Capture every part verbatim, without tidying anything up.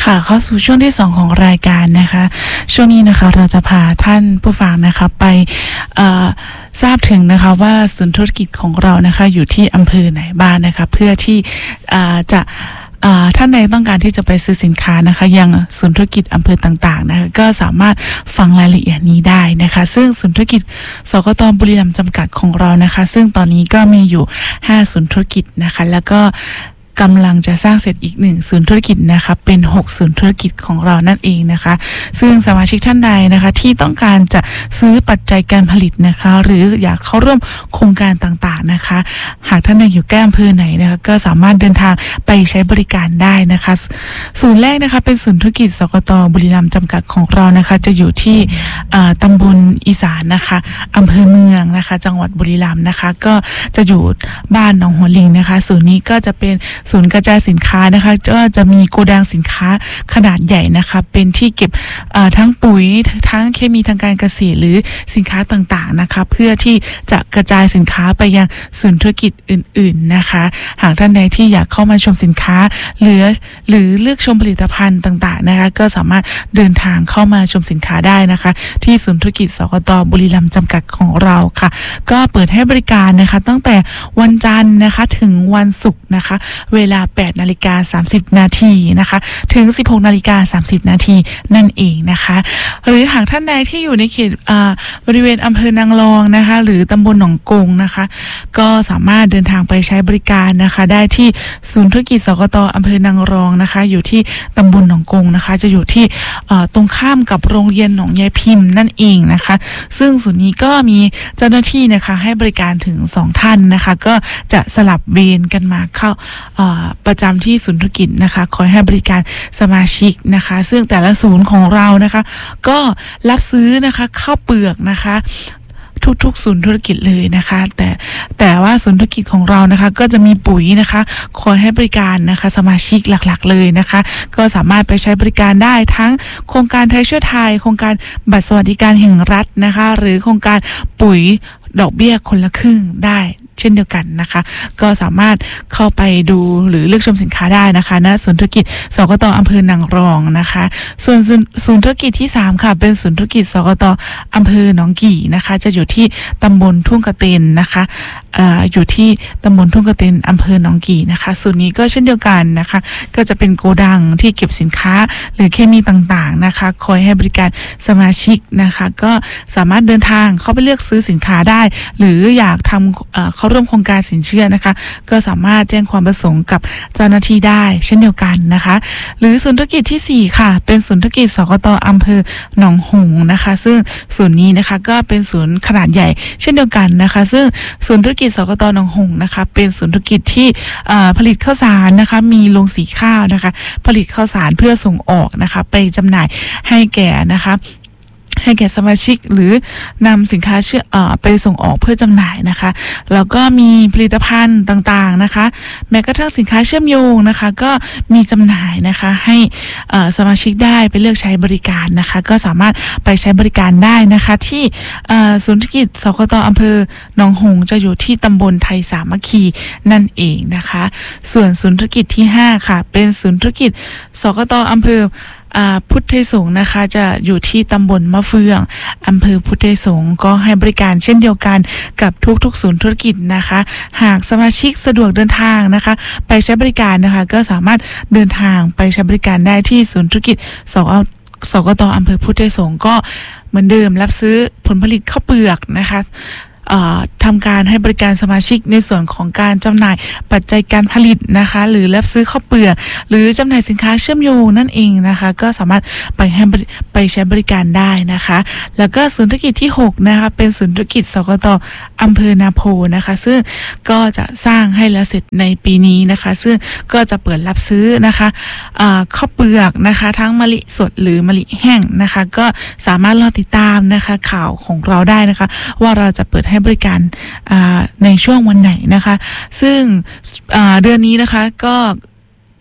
ค่ะเข้าสู่ช่วงที่สองของรายการนะคะช่วงนี้นะคะเราจะพาท่านผู้ฟังนะคะไปทราบถึงนะคะว่าศูนย์ธุรกิจของเรานะคะอยู่ที่อำเภอไหนบ้างนะคะเพื่อที่จะท่านใดต้องการที่จะไปซื้อสินค้านะคะยังศูนย์ธุรกิจอำเภอต่างๆนะคะก็สามารถฟังรายละเอียดนี้ได้นะคะซึ่งศูนย์ธุรกิจสกต.บุรีรัมย์จำกัดของเรานะคะซึ่งตอนนี้ก็มีอยู่ห้าศูนย์ธุรกิจนะคะแล้วก็กำลังจะสร้างเสร็จอีกหนึ่งศูนย์ธุรกิจนะคะเป็นหกศูนย์ธุรกิจของเรานั่นเองนะคะซึ่งสมาชิกท่านใดนะคะที่ต้องการจะซื้อปัจจัยการผลิตนะคะหรืออยากเข้าร่วมโครงการต่างๆนะคะหากท่านใดอยู่ใกล้อำเภอไหนนะคะก็สามารถเดินทางไปใช้บริการได้นะคะศูนย์แรกนะคะเป็นศูนย์ธุรกิจสกต.บุรีรัมย์จำกัดของเรานะคะจะอยู่ที่ตำบลอีสานนะคะอำเภอเมืองนะคะจังหวัดบุรีรัมย์นะคะก็จะอยู่บ้านหนองหัวลิงนะคะศูนย์นี้ก็จะเป็นศูนย์กระจายสินค้านะคะก็จะมีโกดังสินค้าขนาดใหญ่นะคะเป็นที่เก็บทั้งปุ๋ยทั้งเคมีทางการเกษตรหรือสินค้าต่างๆนะคะเพื่อที่จะกระจายสินค้าไปยังศูนย์ธุรกิจอื่นๆนะคะหากท่านใดที่อยากเข้ามาชมสินค้าหรือหรือเลือกชมผลิตภัณฑ์ต่างๆนะคะก็สามารถเดินทางเข้ามาชมสินค้าได้นะคะที่ศูนย์ธุรกิจสกต.บุรีรัมย์จำกัดของเราค่ะก็เปิดให้บริการนะคะตั้งแต่วันจันทร์นะคะถึงวันศุกร์นะคะเวลา แปดนาฬิกาสามสิบนาทีนะคะถึง สิบหกนาฬิกาสามสิบนาทีนั่นเองนะคะหรือหากท่านใดที่อยู่ในเขตบริเวณอำเภอนางรองนะคะหรือตำบลหนองกงนะคะก็สามารถเดินทางไปใช้บริการนะคะได้ที่ศูนย์ธุรกิจสกต.อำเภอนางรองนะคะอยู่ที่ตำบลหนองกงนะคะจะอยู่ที่ตรงข้ามกับโรงเรียนหนองยายพิมพ์นั่นเองนะคะซึ่งศูนย์นี้ก็มีเจ้าหน้าที่นะคะให้บริการถึงสองท่านนะคะก็จะสลับเวรกันมาเข้าประจำที่ศูนย์ธุรกิจนะคะคอยให้บริการสมาชิกนะคะซึ่งแต่ละศูนย์ของเรานะคะก็รับซื้อนะคะข้าวเปลือกนะคะทุกๆศูนย์ธุรกิจเลยนะคะแต่แต่ว่าศูนย์ธุรกิจของเรานะคะก็จะมีปุ๋ยนะคะคอยให้บริการนะคะสมาชิกหลักๆเลยนะคะก็สามารถไปใช้บริการได้ทั้งโครงการไทยช่วยไทยโครงการบัตรสวัสดิการแห่งรัฐนะคะหรือโครงการปุ๋ยดอกเบี้ยคนละครึ่งได้เช่นเดียวกันนะคะก็สามารถเข้าไปดูหรือเลือกชมสินค้าได้นะคะณศูนย์ธุรกิจสกต.อำเภอนางรองนะคะส่วนศูนย์ธุรกิจที่สามค่ะเป็นศูนย์ธุรกิจสกต.อำเภอหนองกี่นะคะจะอยู่ที่ตำบลทุ่งกระเตนนะคะอ่าอยู่ที่ตำบลทุ่งกระเตนอำเภอหนองกี่นะคะส่วนนี้ก็เช่นเดียวกันนะคะก็จะเป็นโกดังที่เก็บสินค้าหรือเคมีต่างๆนะคะคอยให้บริการสมาชิกนะคะก็สามารถเดินทางเข้าไปเลือกซื้อสินค้าได้หรืออยากทำเอ่อเข้าร่วมโครงการสินเชื่อนะคะก็สามารถแจ้งความประสงค์กับเจ้าหน้าที่ได้เช่นเดียวกันนะคะหรือศูนย์ธุรกิจที่สี่ค่ะเป็นศูนย์ธุรกิจสกต.อำเภอหนองหงส์นะคะซึ่งศูนย์นี้นะคะก็เป็นศูนย์ขนาดใหญ่เช่นเดียวกันนะคะซึ่งศูนย์ธุรกิจสกต.หนองหงส์นะคะเป็นศูนย์ธุรกิจที่ผลิตข้าวสารนะคะมีโรงสีข้าวนะคะผลิตข้าวสารเพื่อส่งออกนะคะไปจำหน่ายให้แก่นะคะให้แก่สมาชิกหรือนำสินค้าเชื่อเอ่อไปส่งออกเพื่อจำหน่ายนะคะแล้วก็มีผลิตภัณฑ์ต่างๆนะคะแม้กระทั่งสินค้าเชื่อมโยงนะคะก็มีจำหน่ายนะคะให้เอ่อสมาชิกได้ไปเลือกใช้บริการนะคะก็สามารถไปใช้บริการได้นะคะที่เอ่อศูนย์ธุรกิจสกต.อำเภอหนองหงส์จะอยู่ที่ตำบลไทยสามัคคีนั่นเองนะคะส่วนศูนย์ธุรกิจที่ห้าค่ะเป็นศูนย์ธุรกิจสกต.อำเภอพุทธไทยสงฆ์นะคะจะอยู่ที่ตำบลมะเฟืองอำเภอพุทธไทยสงฆ์ก็ให้บริการเช่นเดียวกันกับทุกๆศูนย์ธุรกิจนะคะหากสมาชิกสะดวกเดินทางนะคะไปใช้บริการนะคะก็สามารถเดินทางไปใช้บริการได้ที่ศูนย์ธุรกิจสกสกต.อำเภอพุทธไทยสงฆ์ก็เหมือนเดิมรับซื้อผลผลิตข้าวเปลือกนะคะทำการให้บริการสมาชิกในส่วนของการจำหน่ายปัจจัยการผลิตนะคะหรือรับซื้อข้าวเปลือกหรือจำหน่ายสินค้าเชื่อมโยงนั่นเองนะคะก็สามารถไปให้ไปใช้บริการได้นะคะแล้วก็ศูนย์ธุรกิจที่หกนะคะเป็นศูนย์ธุรกิจสกต.อำเภอนาโพนะคะซึ่งก็จะสร้างให้แล้วเสร็จในปีนี้นะคะซึ่งก็จะเปิดรับซื้อนะคะข้าวเปลือกนะคะทั้งมะลิสดหรือมะลิแห้งนะคะก็สามารถรอติดตามนะคะข่าวของเราได้นะคะว่าเราจะเปิดให้บริการในช่วงวันไหนนะคะซึ่งเดือนนี้นะคะก็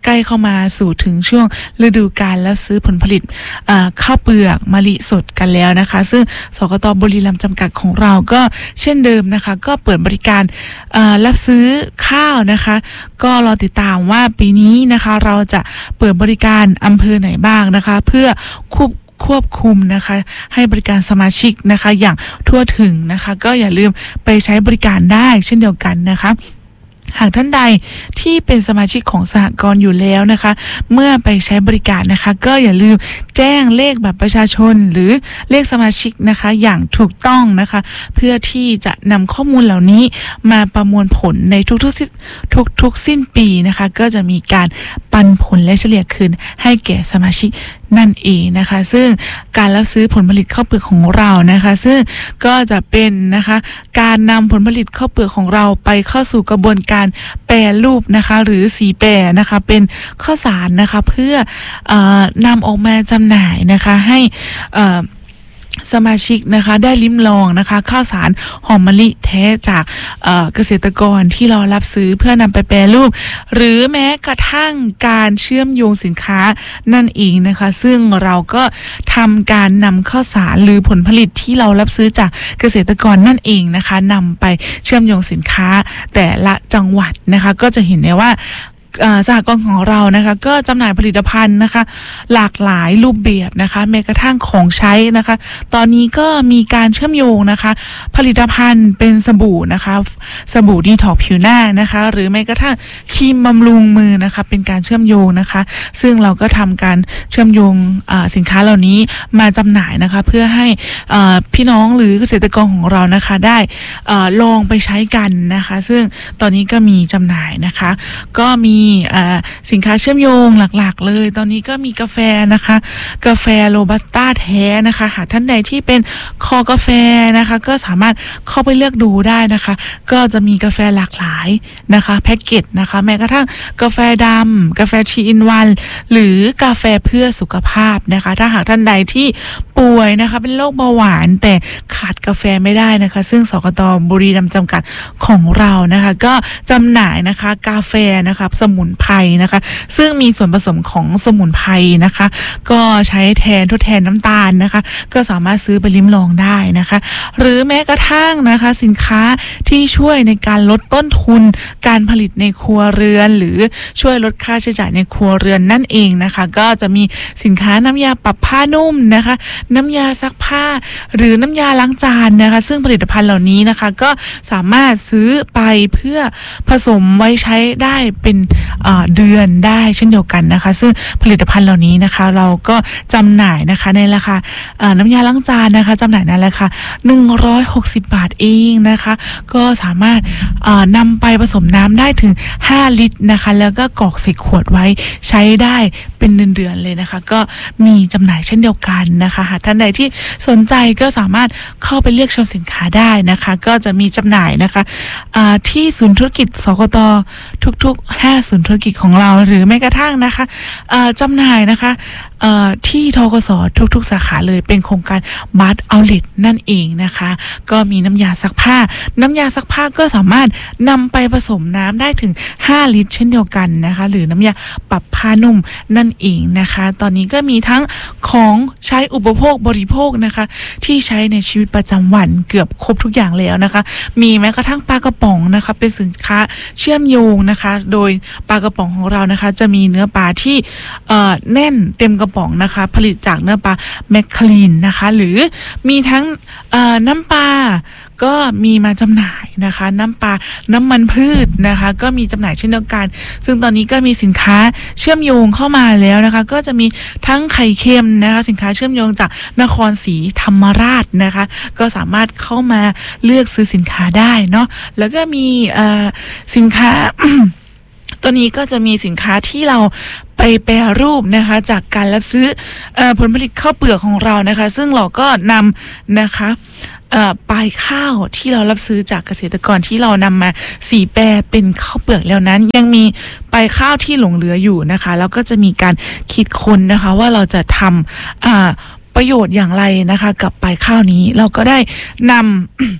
ใกล้เข้ามาสู่ถึงช่วงฤดูกาลแล้วซื้อผลผลิตข้าวเปลือกมะลิสดกันแล้วนะคะซึ่งสกต.บุรีรัมย์จำกัดของเราก็เช่นเดิมนะคะก็เปิดบริการรับซื้อข้าวนะคะก็รอติดตามว่าปีนี้นะคะเราจะเปิดบริการอำเภอไหนบ้างนะคะเพื่อควบควบคุมนะคะให้บริการสมาชิกนะคะอย่างทั่วถึงนะคะก็อย่าลืมไปใช้บริการได้เช่นเดียวกันนะคะหากท่านใดที่เป็นสมาชิกของสหกรณ์อยู่แล้วนะคะเมื่อไปใช้บริการนะคะก็อย่าลืมแจ้งเลขบัตรประชาชนหรือเลขสมาชิกนะคะอย่างถูกต้องนะคะเพื่อที่จะนำข้อมูลเหล่านี้มาประมวลผลในทุกๆทุกทุกสิ้นปีนะคะก็จะมีการปันผลและเฉลี่ยคืนให้แก่สมาชิกนั่นเองนะคะซึ่งการรับซื้อผลผลิตข้าวเปลือกของเรานะคะซึ่งก็จะเป็นนะคะการนำผลผลิตข้าวเปลือกของเราไปเข้าสู่กระบวนการแปรรูปนะคะหรือสีแปรนะคะเป็นข้าวสารนะคะเพื่อเอ่อนำออกมาจำหน่ายนะคะให้เอ่อสมาชิกนะคะได้ลิ้มลองนะคะข้าวสารหอมมะลิแท้จากเอ่อเกษตรกรที่เรารับซื้อเพื่อนำไปแปรรูปหรือแม้กระทั่งการเชื่อมโยงสินค้านั่นเองนะคะซึ่งเราก็ทำการนำข้าวสารหรือผลผลิตที่เรารับซื้อจากเกษตรกรนั่นเองนะคะนำไปเชื่อมโยงสินค้าแต่ละจังหวัดนะคะก็จะเห็นได้ว่าสหกรณ์ของเรานะคะก็จำหน่ายผลิตภัณฑ์นะคะหลากหลายรูปแบบนะคะแม้กระทั่งของใช้นะคะตอนนี้ก็มีการเชื่อมโยงนะคะผลิตภัณฑ์เป็นสบู่นะคะสบู่ดีท็อกผิวหน้านะคะหรือแม้กระทั่งครีมบำรุงมือนะคะเป็นการเชื่อมโยงนะคะซึ่งเราก็ทำการเชื่อมโยงสินค้าเหล่านี้มาจำหน่ายนะคะเพื่อให้พี่น้องหรือเกษตรกรของเรานะคะได้ลองไปใช้กันนะคะซึ่งตอนนี้ก็มีจำหน่ายนะคะก็มีสินค้าเชื่อมโยงหลักๆเลยตอนนี้ก็มีกาแฟนะคะกาแฟโรบัสต้าแท้นะคะหากท่านใดที่เป็นคอกาแฟนะคะก็สามารถเข้าไปเลือกดูได้นะคะก็จะมีกาแฟหลากหลายนะคะแพ็กเกจนะคะแม้กระทั่งกาแฟดำกาแฟทรีอินวันหรือกาแฟเพื่อสุขภาพนะคะถ้าหากท่านใดที่ป่วยนะคะเป็นโรคเบาหวานแต่ขาดกาแฟไม่ได้นะคะซึ่งสกต.บุรีรัมย์จำกัดของเรานะคะก็จำหน่ายนะคะกาแฟนะคะสมุนไพรนะคะซึ่งมีส่วนผสมของสมุนไพรนะคะก็ใช้แทนทดแทนน้ำตาลนะคะก็สามารถซื้อไปลิ้มลองได้นะคะหรือแม้กระทั่งนะคะสินค้าที่ช่วยในการลดต้นทุนการผลิตในครัวเรือนหรือช่วยลดค่าใช้จ่ายในครัวเรือนนั่นเองนะคะก็จะมีสินค้าน้ำยาปรับผ้านุ่มนะคะน้ำยาซักผ้าหรือน้ำยาล้างจานนะคะซึ่งผลิตภัณฑ์เหล่านี้นะคะก็สามารถซื้อไปเพื่อผสมไว้ใช้ได้เป็นเดือนได้เช่นเดียวกันนะคะซึ่งผลิตภัณฑ์เหล่านี้นะคะเราก็จำหน่ายนะคะในราคาน้ำยาล้างจานนะคะจำหน่ายในราคาหนึ่งร้อยหกสิบบาทเองนะคะก็สามารถนำไปผสมน้ำได้ถึงห้าลิตรนะคะแล้วก็กรอกใส่ขวดไว้ใช้ได้เป็นเดือนๆเลยนะคะก็มีจำหน่ายเช่นเดียวกันนะคะหากท่านใดที่สนใจก็สามารถเข้าไปเลือกชมสินค้าได้นะคะก็จะมีจำหน่ายนะคะที่ศูนย์ธุรกิจสกต.ทุกๆห้าศูนย์ธุรกิจของเราหรือแม้กระทั่งนะคะจำหน่ายนะคะที่ธกส.ทุกๆสาขาเลยเป็นโครงการบัตเอาท์เลทนั่นเองนะคะก็มีน้ำยาซักผ้าน้ำยาซักผ้าก็สามารถนำไปผสมน้ำได้ถึงห้าลิตรเช่นเดียวกันนะคะหรือน้ำยาปรับผ้านุ่มนั่นเองนะคะตอนนี้ก็มีทั้งของใช้อุปโภคบริโภคนะคะที่ใช้ในชีวิตประจำวันเกือบครบทุกอย่างแล้วนะคะมีแม้กระทั่งปลากระป๋องนะคะเป็นสินค้าเชื่อมโยงนะคะโดยปลากระป๋องของเรานะคะจะมีเนื้อปลาที่เอ่อแน่นเต็มกระป๋องนะคะผลิตจากเนื้อปลาแมคคลีนนะคะหรือมีทั้งเอ่อน้ำปลาก็มีมาจำหน่ายนะคะน้ำปลาน้ำมันพืชนะคะก็มีจำหน่ายเช่นเดียวกันซึ่งตอนนี้ก็มีสินค้าเชื่อมโยงเข้ามาแล้วนะคะก็จะมีทั้งไข่เค็มนะคะสินค้าเชื่อมโยงจากนครศรีธรรมราชนะคะก็สามารถเข้ามาเลือกซื้อสินค้าได้เนาะแล้วก็มีเอ่อสินค้า ตัวนี้ก็จะมีสินค้าที่เราไปแปรรูปนะคะจากการรับซื้อเอ่อผลผลิตข้าวเปลือกของเรานะคะซึ่งเราก็นำนะคะเอ่อปลายข้าวที่เรารับซื้อจากเกษตรกรที่เรานำมาสีแปรเป็นข้าวเปลือกแล้วนั้นยังมีปลายข้าวที่หลงเหลืออยู่นะคะแล้วก็จะมีการคิดค้นนะคะว่าเราจะทำอ่าประโยชน์อย่างไรนะคะกับปลายข้าวนี้เราก็ได้นำ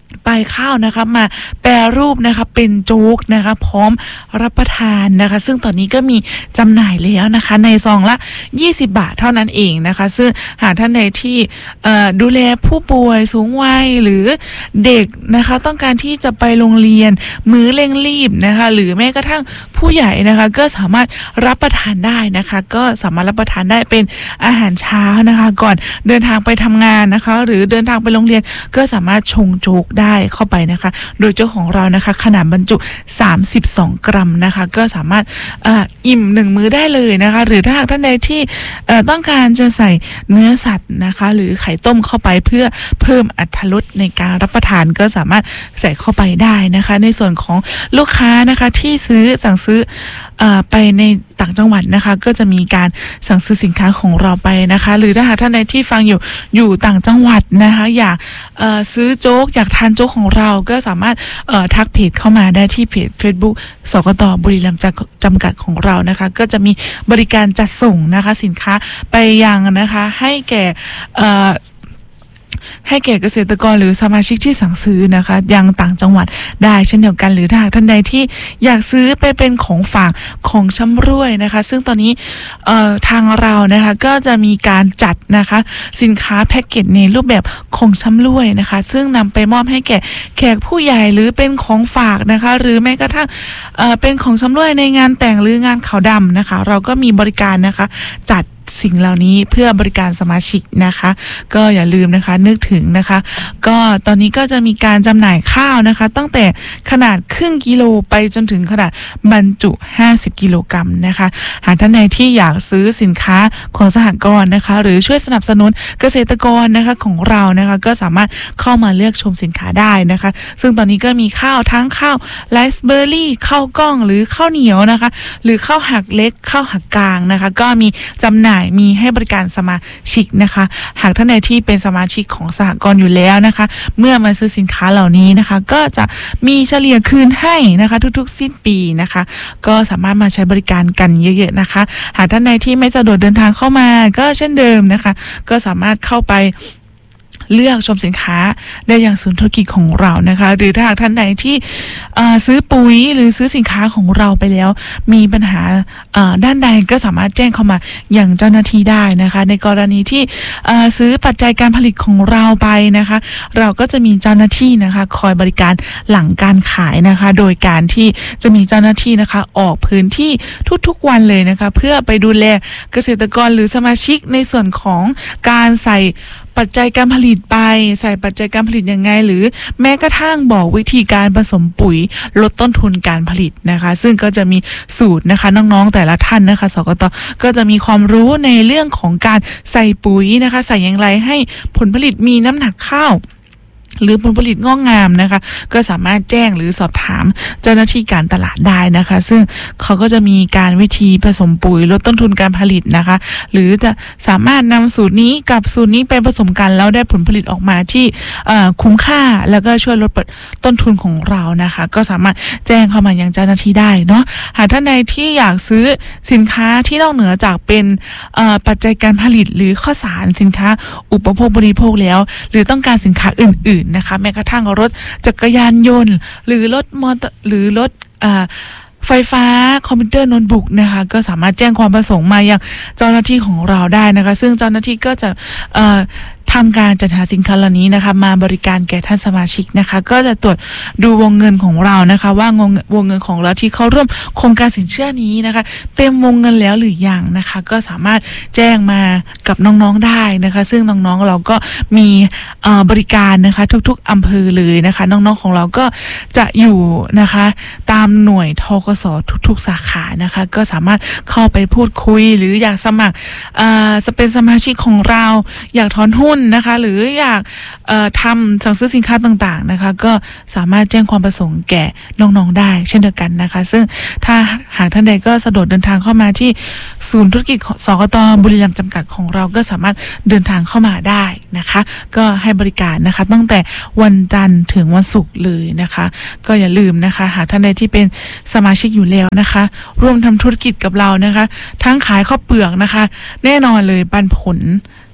ปลายข้าวนะคะมาแปรรูปนะคะเป็นโจ๊กนะคะพร้อมรับประทานนะคะซึ่งตอนนี้ก็มีจำหน่ายแล้วนะคะในซองละยี่สิบบาทเท่านั้นเองนะคะซึ่งหากท่านใดที่ดูแลผู้ป่วยสูงวัยหรือเด็กนะคะต้องการที่จะไปโรงเรียนมื้อเร่งรีบนะคะหรือแม้กระทั่งผู้ใหญ่นะคะก็สามารถรับประทานได้นะคะก็สามารถรับประทานได้เป็นอาหารเช้านะคะก่อนเดินทางไปทำงานนะคะหรือเดินทางไปโรงเรียนก็สามารถชงโจ๊กได้เข้าไปนะคะโดยเจ้าของเรานะคะขนาดบรรจุสามสิบสองกรัมนะคะก็สามารถอ่าอิ่มหนึ่งมื้อได้เลยนะคะหรือถ้าหากท่านใดที่เอ่อต้องการจะใส่เนื้อสัตว์นะคะหรือไข่ต้มเข้าไปเพื่อเพิ่มอรรถรสในการรับประทานก็สามารถใส่เข้าไปได้นะคะในส่วนของลูกค้านะคะที่ซื้อสั่งซื้อเอ่อไปในต่างจังหวัดนะคะก็จะมีการสั่งซื้อสินค้าของเราไปนะคะหรือถ้าหากท่านใดที่ฟังอยู่อยู่ต่างจังหวัดนะคะอยากเอ่อซื้อโจ๊กอยากทานโจ๊กของเราก็สามารถเอ่อทักเพจเข้ามาได้ที่เพจ Facebook สกต.บุรีรัมย์จำกัดของเรานะคะก็จะมีบริการจัดส่งนะคะสินค้าไปยังนะคะให้แก่เอ่อให้แก่เกษตรกรหรือสมาชิกที่สั่งซื้อนะคะยังต่างจังหวัดได้เช่นเดียวกันหรือถ้าหากท่านใดที่อยากซื้อไปเป็นของฝากของชำร่วยนะคะซึ่งตอนนี้เอ่อทางเรานะคะก็จะมีการจัดนะคะสินค้าแพ็กเกจในรูปแบบของชำร่วยนะคะซึ่งนำไปมอบให้แก่แขกผู้ใหญ่หรือเป็นของฝากนะคะหรือแม้กระทั่งเอ่อเป็นของชำร่วยในงานแต่งหรืองานขาวดำนะคะเราก็มีบริการนะคะจัดสิ่งเหล่านี้เพื่อบริการสมาชิกนะคะก็อย่าลืมนะคะนึกถึงนะคะก็ตอนนี้ก็จะมีการจำหน่ายข้าวนะคะตั้งแต่ขนาดครึ่งกิโลไปจนถึงขนาดบรรจุห้าสิบกิโลกรัมนะคะหากท่านใดที่อยากซื้อสินค้าของสหกรณ์นะคะหรือช่วยสนับสนุนเกษตรกรนะคะของเรานะคะก็สามารถเข้ามาเลือกชมสินค้าได้นะคะซึ่งตอนนี้ก็มีข้าวทั้งข้าวไรซ์เบอร์รี่ข้าวกล้องหรือข้าวเหนียวนะคะหรือข้าวหักเล็กข้าวหักกลางนะคะก็มีจำหน่ายมีให้บริการสมาชิกนะคะหากท่านใดที่เป็นสมาชิกของสหกรณ์อยู่แล้วนะคะเมื่อมาซื้อสินค้าเหล่านี้นะคะก็จะมีเฉลี่ยคืนให้นะคะทุกๆสิ้นปีนะคะก็สามารถมาใช้บริการกันเยอะๆนะคะหากท่านใดที่ไม่สะดวกเดินทางเข้ามาก็เช่นเดิมนะคะก็สามารถเข้าไปเลือกชมสินค้าได้อย่างศูนย์ธุรกิจของเรานะคะหรือถ้าหากท่านใดที่ซื้อปุ๋ยหรือซื้อสินค้าของเราไปแล้วมีปัญหาด้านใดก็สามารถแจ้งเข้ามาอย่างเจ้าหน้าที่ได้นะคะในกรณีที่ซื้อปัจจัยการผลิตของเราไปนะคะเราก็จะมีเจ้าหน้าที่นะคะคอยบริการหลังการขายนะคะโดยการที่จะมีเจ้าหน้าที่นะคะออกพื้นที่ทุกๆวันเลยนะคะเพื่อไปดูแลเกษตรกรหรือสมาชิกในส่วนของการใส่ปัจจัยการผลิตไปใส่ปัจจัยการผลิตยังไงหรือแม้กระทั่งบอกวิธีการผสมปุ๋ยลดต้นทุนการผลิตนะคะซึ่งก็จะมีสูตรนะคะน้องๆแต่ละท่านนะคะสกต.ก็จะมีความรู้ในเรื่องของการใส่ปุ๋ยนะคะใส่อย่างไรให้ผลผลิตมีน้ำหนักข้าวหรือผลผลิตงอกงามนะคะก็สามารถแจ้งหรือสอบถามเจ้าหน้าที่การตลาดได้นะคะซึ่งเขาก็จะมีการวิธีผสมปุ๋ยลดต้นทุนการผลิตนะคะหรือจะสามารถนำสูตรนี้กับสูตรนี้ไปผสมกันแล้วได้ผลผลิตออกมาที่คุ้มค่าแล้วก็ช่วยลดต้นทุนของเรานะคะก็สามารถแจ้งเข้ามายังเจ้าหน้าที่ได้เนาะหากท่านใดที่อยากซื้อสินค้าที่นอกเหนือจากเป็นปัจจัยการผลิตหรือข้าวสารสินค้าอุปโภคบริโภคแล้วหรือต้องการสินค้าอื่นนะคะแม้กระทั่งรถจักรยานยนต์หรือรถมอเตอร์หรือรถไฟฟ้าคอมพิวเตอร์โน้ตบุ๊กนะคะก็สามารถแจ้งความประสงค์มายังเจ้าหน้าที่ของเราได้นะคะซึ่งเจ้าหน้าที่ก็จะทำการจัดหาสินค้าเหล่านี้นะคะมาบริการแก่ท่านสมาชิกนะคะก็จะตรวจดูวงเงินของเรานะคะว่าวงวงเงินของเราที่เข้าร่วมโครงการสินเชื่อนี้นะคะเต็มวงเงินแล้วหรือยังนะคะก็สามารถแจ้งมากับน้องๆได้นะคะซึ่งน้องๆเราก็มีบริการนะคะทุกๆอำเภอเลยนะคะน้องๆของเราก็จะอยู่นะคะตามหน่วยธกส.ทุกๆสาขานะคะก็สามารถเข้าไปพูดคุยหรืออยากสมัครจะเป็นสมาชิกของเราอยากถอนหุ้นนะคะหรืออยากเอ่อทำสั่งซื้อสินค้าต่างๆนะคะก็สามารถแจ้งความประสงค์แก่น้องๆได้เช่นเดียวกันนะคะซึ่งถ้าหากท่านใดก็สะดวกเดินทางเข้ามาที่ศูนย์ธุรกิจสกต.บุรีรัมย์จำกัดของเราก็สามารถเดินทางเข้ามาได้นะคะก็ให้บริการนะคะตั้งแต่วันจันทร์ถึงวันศุกร์เลยนะคะก็อย่าลืมนะคะหากท่านใดที่เป็นสมาชิกอยู่แล้วนะคะร่วมทำธุรกิจกับเรานะคะทั้งขายข้าวเปลือกนะคะแน่นอนเลยปันผล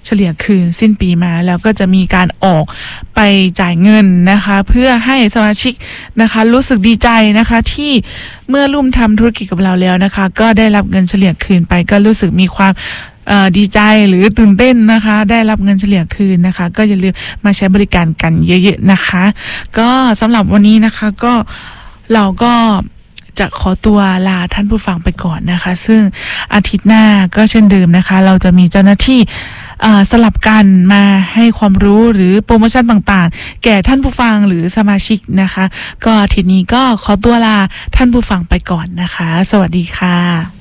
เฉลี่ยคืนสิ้นปีมาแล้วก็จะมีการออกไปจ่ายเงินนะคะเพื่อให้สมาชิกนะคะรู้สึกดีใจนะคะที่เมื่อร่วมทำธุรกิจกับเราแล้วนะคะก็ได้รับเงินเฉลี่ยคืนไปก็รู้สึกมีความดีใจหรือตื่นเต้นนะคะได้รับเงินเฉลี่ยคืนนะคะก็อย่าลืมมาใช้บริการกันเยอะๆนะคะก็สำหรับวันนี้นะคะก็เราก็จะขอตัวลาท่านผู้ฟังไปก่อนนะคะซึ่งอาทิตย์หน้าก็เช่นเดิมนะคะเราจะมีเจ้าหน้าที่สลับกันมาให้ความรู้หรือโปรโมชั่นต่างๆแก่ท่านผู้ฟังหรือสมาชิกนะคะก็อาทิตย์นี้ก็ขอตัวลาท่านผู้ฟังไปก่อนนะคะสวัสดีค่ะ